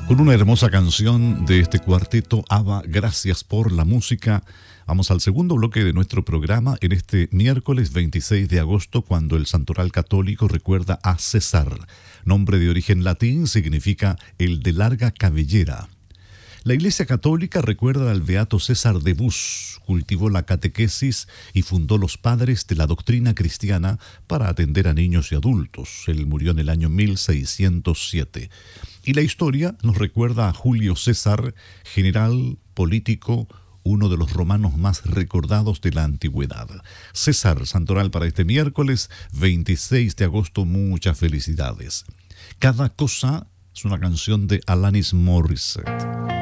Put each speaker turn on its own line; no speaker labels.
Con una hermosa canción de este cuarteto ABBA, gracias por la música. Vamos al segundo bloque de nuestro programa en este miércoles 26 de agosto, cuando el Santoral Católico recuerda a César. Nombre de origen latín, significa el de larga cabellera. La Iglesia Católica recuerda al beato César de Bus, cultivó la catequesis y fundó los padres de la doctrina cristiana para atender a niños y adultos. Él murió en el año 1607. Y la historia nos recuerda a Julio César, general, político, uno de los romanos más recordados de la antigüedad. César, santoral para este miércoles 26 de agosto, muchas felicidades. Cada cosa es una canción de Alanis Morissette.